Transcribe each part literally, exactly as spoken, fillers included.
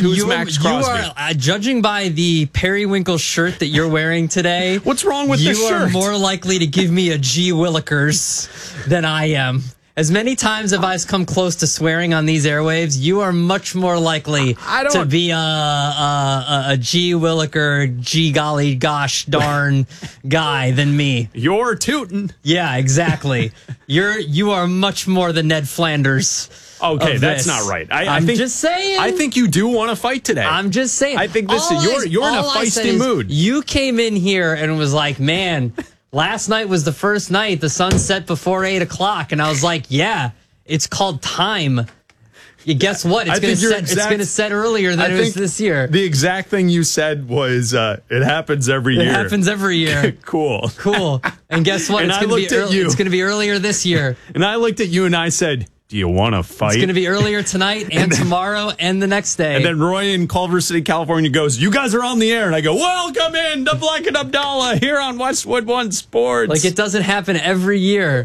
who's you, Max Crosby. You are, uh, judging by the periwinkle shirt that you're wearing today, what's wrong with you the shirt? You are more likely to give me a G. Willikers than I am. As many times as I've come close to swearing on these airwaves, you are much more likely I don't, to be a, a, a, a G. Williker, G. golly gosh darn guy than me. You're tootin'. Yeah, exactly. You're you are much more the Ned Flanders. Okay, that's not right. I, I'm I think, just saying. I think you do want to fight today. I'm just saying. I think this all is, you're I, you're in a feisty mood. You came in here and was like, man, last night was the first night the sun set before eight o'clock, and I was like, yeah, it's called time. You guess what? It's going to set. Exact, it's going to set earlier than I it was this year. The exact thing you said was, uh, "It happens every it year." It happens every year. Cool, cool. And guess what? And it's I looked be at early, you. It's going to be earlier this year. And I looked at you and I said, do you want to fight? It's going to be earlier tonight and, and then, tomorrow and the next day. And then Roy in Culver City, California goes, you guys are on the air. And I go, welcome in to Black and Abdallah here on Westwood One Sports. Like it doesn't happen every year.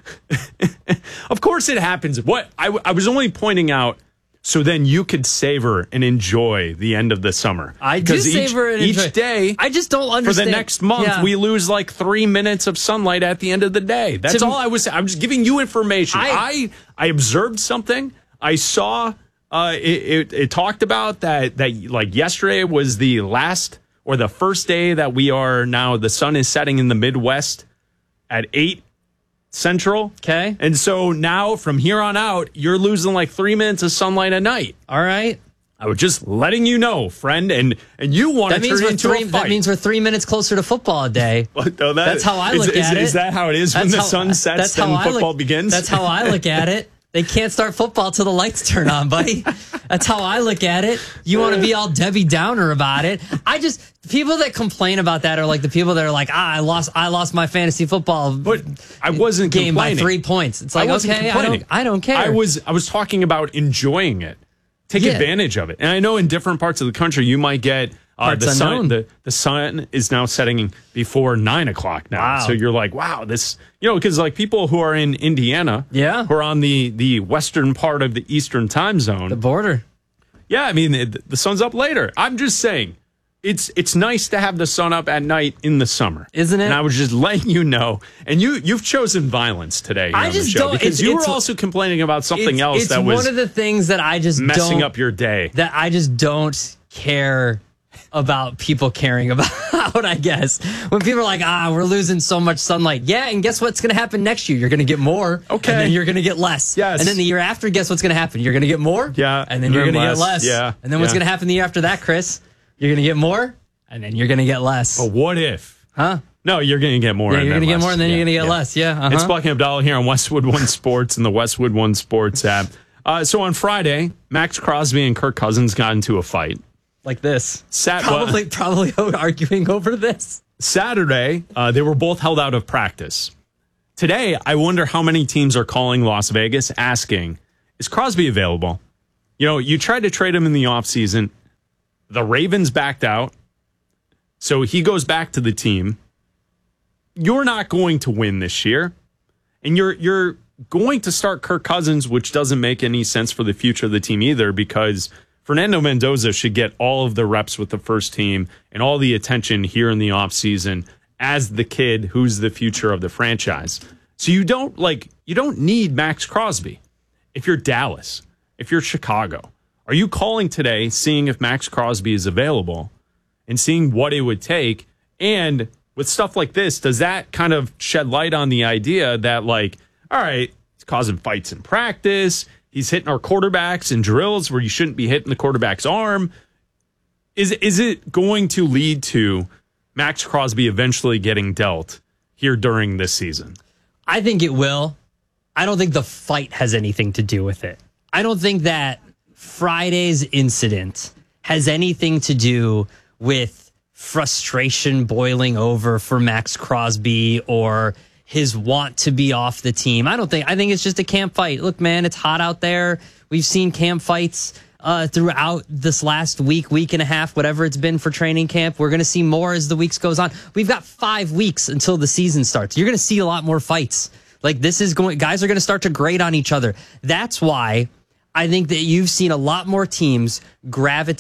Of course it happens. What I, I was only pointing out so then you could savor and enjoy the end of the summer. I do each, savor and enjoy. Each day. I just don't understand. For the next month, yeah. we lose like three minutes of sunlight at the end of the day. That's to all I was. I'm just giving you information. I I, I observed something. I saw. Uh, it, it it talked about that that like yesterday was the last or the first day that we are now. The sun is setting in the Midwest at eight Central. Okay. And so now from here on out, you're losing like three minutes of sunlight a night. All right. I was just letting you know, friend, and and you want to turn it into three, a fight. That means we're three minutes closer to football a day. Well, no, that, that's how I look is, at is, it. Is that how it is that's when the how, sun sets and football look, begins? That's how I look at it. They can't start football till the lights turn on, buddy. That's how I look at it. You want to be all Debbie Downer about it. I just people that complain about that are like the people that are like, ah, I lost, I lost my fantasy football. But I wasn't game complaining. by three points. It's like I okay, I don't, I don't care. I was, I was talking about enjoying it. Take yeah. advantage of it. And I know in different parts of the country, you might get uh, the sun. The, the sun is now setting before nine o'clock now. Wow. So you're like, wow, this, you know, because like people who are in Indiana, yeah, who are on the the western part of the Eastern time zone, the border. Yeah, I mean the, the sun's up later. I'm just saying, it's it's nice to have the sun up at night in the summer, isn't it? And I was just letting you know. And you you've chosen violence today. Here I on just the show don't. Because it's, you it's, were also complaining about something it's, else it's that was one of the things that I just messing don't, up your day. That I just don't care about people caring about. I guess when people are like, ah, we're losing so much sunlight. Yeah, and guess what's going to happen next year? You're going to get more. Okay, and then you're going to get less. Yes, and then the year after, guess what's going to happen? You're going to get more. Yeah, and then you're going to get less. Yeah, and then what's yeah. going to happen the year after that, Chris? You're going to get more, and then you're going to get less. But what if? Huh? No, you're going to get more. Yeah, and you're going to get more, and then yeah, you're going to get yeah. less. Yeah, uh-huh. It's Black and Abdallah here on Westwood One Sports and the Westwood One Sports app. Uh, so on Friday, Max Crosby and Kirk Cousins got into a fight. Like this. Sat- probably, probably arguing over this. Saturday, uh, they were both held out of practice. Today, I wonder how many teams are calling Las Vegas asking, is Crosby available? You know, you tried to trade him in the offseason. The Ravens backed out. So he goes back to the team. You're not going to win this year. And you're you're going to start Kirk Cousins, which doesn't make any sense for the future of the team either, because Fernando Mendoza should get all of the reps with the first team and all the attention here in the offseason as the kid who's the future of the franchise. So you don't like you don't need Max Crosby. If you're Dallas, if you're Chicago, are you calling today seeing if Max Crosby is available and seeing what it would take? And with stuff like this, does that kind of shed light on the idea that, like, all right, it's causing fights in practice, he's hitting our quarterbacks in drills where you shouldn't be hitting the quarterback's arm. Is, is it going to lead to Max Crosby eventually getting dealt here during this season? I think it will. I don't think the fight has anything to do with it. I don't think that Friday's incident has anything to do with frustration boiling over for Max Crosby or his want to be off the team. I don't think, I think it's just a camp fight. Look, man, it's hot out there. We've seen camp fights uh, throughout this last week, week and a half, whatever it's been for training camp. We're going to see more as the weeks goes on. We've got five weeks until the season starts. You're going to see a lot more fights. Like this is going, guys are going to start to grade on each other. That's why I think that you've seen a lot more teams gravitate